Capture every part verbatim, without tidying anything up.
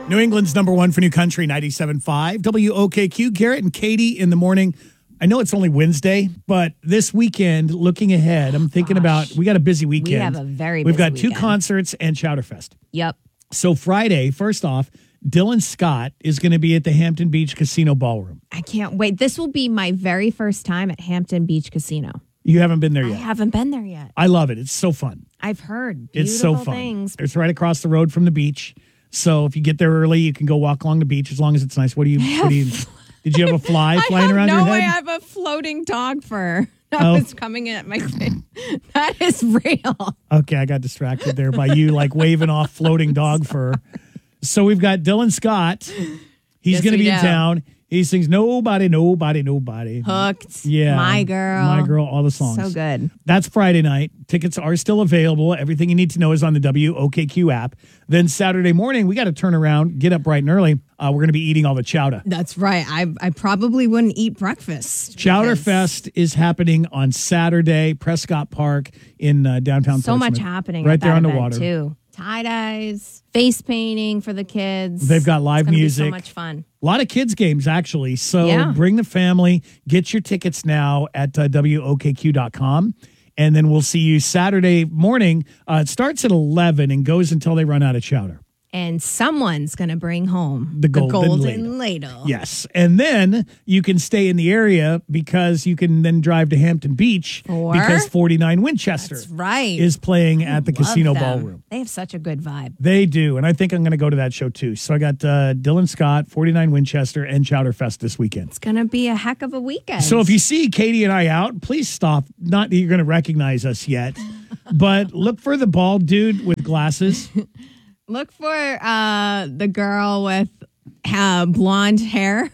New England's number one for new country, ninety-seven point five. W O K Q, Garrett and Katie in the morning. I know it's only Wednesday, but this weekend, looking ahead, I'm thinking Gosh. about, we got a busy weekend. We have a very busy We've got weekend. two concerts and Chowderfest. Yep. So Friday, first off, Dylan Scott is going to be at the Hampton Beach Casino Ballroom. I can't wait. This will be my very first time at Hampton Beach Casino. You haven't been there yet? I haven't been there yet. I love it. It's so fun. I've heard beautiful It's so fun. things. It's right across the road from the beach. So if you get there early, you can go walk along the beach as long as it's nice. What do you, what do you, did you have a fly flying around no, your head? I have a floating dog fur. That Oh. was coming in at my face. That is real. Okay, I got distracted there by you like waving off floating dog fur. So we've got Dylan Scott. He's Yes, going to we be in do. town. He sings Nobody, Nobody, Nobody. Hooked. Yeah. My girl. My Girl, all the songs. So good. That's Friday night. Tickets are still available. Everything you need to know is on the W O K Q app. Then Saturday morning, we got to turn around, get up bright and early. Uh, we're going to be eating all the chowder. That's right. I I probably wouldn't eat breakfast. Chowder because Fest is happening on Saturday, Prescott Park in uh, downtown So much Portsmouth. happening Right at there that on the event, water. too. Tie-dyes, face painting for the kids. They've got live It's gonna be music. so much fun. A lot of kids games, actually. So Yeah. bring the family. Get your tickets now at uh, W O K Q dot com. And then we'll see you Saturday morning. Uh, it starts at eleven and goes until they run out of chowder. And someone's going to bring home The golden golden ladle. ladle. Yes. And then you can stay in the area because you can then drive to Hampton Beach Or- because forty-nine Winchester That's right. is playing at the Love Casino them. Ballroom. They have such a good vibe. They do. And I think I'm going to go to that show too. So I got uh, Dylan Scott, forty-nine Winchester, and Chowder Fest this weekend. It's going to be a heck of a weekend. So if you see Katie and I out, please stop. Not that you're going to recognize us yet, but look for the bald dude with glasses. Look for uh, the girl with uh, blonde hair.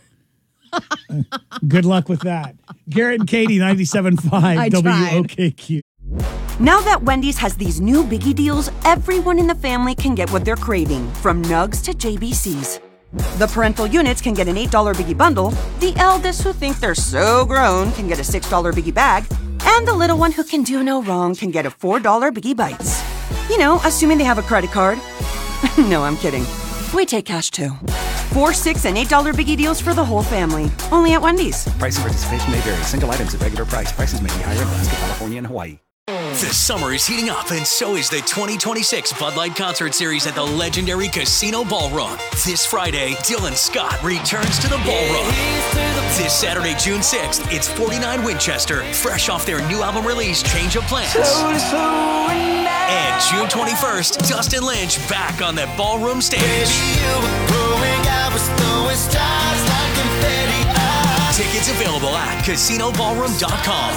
Good luck with that. Garrett and Katie, ninety-seven point I five W O K Q. Now that Wendy's has these new biggie deals, everyone in the family can get what they're craving, from nugs to J B Cs. The parental units can get an eight dollar biggie bundle, the eldest who think they're so grown can get a six dollar biggie bag, and the little one who can do no wrong can get a four dollar biggie bites. You know, assuming they have a credit card. No, I'm kidding. We take cash too. Four, six, and eight dollar biggie deals for the whole family. Only at Wendy's. Price and participation may vary. Single items at regular price. Prices may be higher in Alaska, California, and Hawaii. The summer is heating up, and so is the twenty twenty-six Bud Light Concert Series at the legendary Casino Ballroom. This Friday, Dylan Scott returns to the ballroom. This Saturday, June sixth, it's forty-nine Winchester, fresh off their new album release, Change of Plans. And June twenty-first, Dustin Lynch back on the ballroom stage. Tickets available at casino ballroom dot com.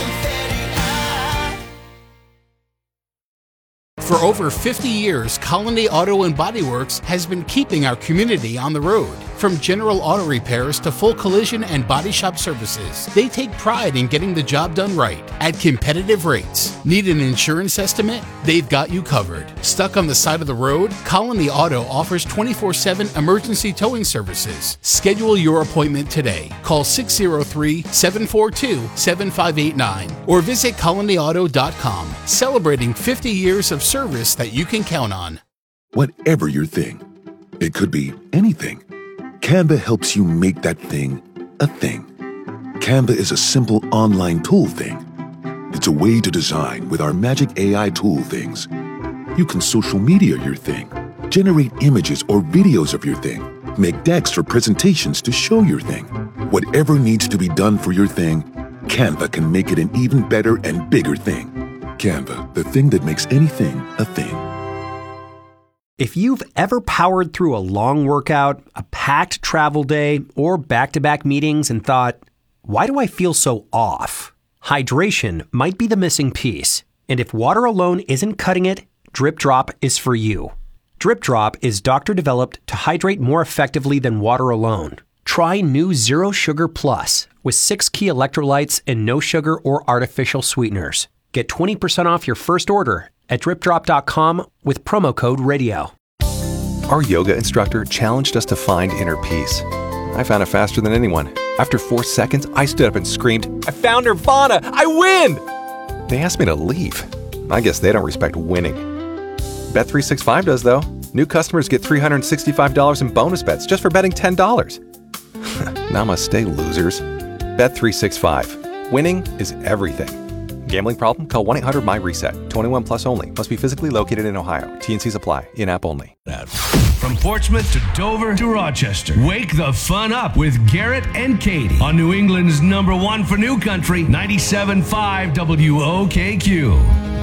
For over fifty years, Colony Auto and Body Works has been keeping our community on the road. From general auto repairs to full collision and body shop services, they take pride in getting the job done right at competitive rates. Need an insurance estimate? They've got you covered. Stuck on the side of the road? Colony Auto offers twenty-four seven emergency towing services. Schedule your appointment today. Call six oh three, seven four two, seven five eight nine or visit colony auto dot com. Celebrating fifty years of service that you can count on. Whatever your thing, it could be anything. Canva helps you make that thing a thing. Canva is a simple online tool thing. It's a way to design with our magic A I tool things. You can social media your thing, generate images or videos of your thing, make decks for presentations to show your thing. Whatever needs to be done for your thing, Canva can make it an even better and bigger thing. Canva, the thing that makes anything a thing. If you've ever powered through a long workout, a packed travel day, or back-to-back meetings and thought, why do I feel so off? Hydration might be the missing piece. And if water alone isn't cutting it, Drip Drop is for you. Drip Drop is doctor-developed to hydrate more effectively than water alone. Try new Zero Sugar Plus with six key electrolytes and no sugar or artificial sweeteners. Get twenty percent off your first order at drip drop dot com with promo code radio. Our yoga instructor challenged us to find inner peace. I found it faster than anyone. After four seconds, I stood up and screamed, I found Nirvana! I win! They asked me to leave. I guess they don't respect winning. Bet three sixty-five does, though. New customers get three hundred sixty-five dollars in bonus bets just for betting ten dollars. Namaste, losers. Bet three sixty-five. Winning is everything. Gambling problem? Call one eight hundred my reset. twenty-one plus only. Must be physically located in Ohio. T N Cs apply. In-app only. From Portsmouth to Dover to Rochester, wake the fun up with Garrett and Katie on New England's number one for New Country, ninety-seven point five W O K Q.